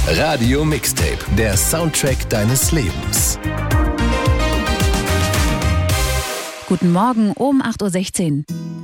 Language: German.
Radio Mixtape, der Soundtrack deines Lebens. Guten Morgen um 8.16 Uhr.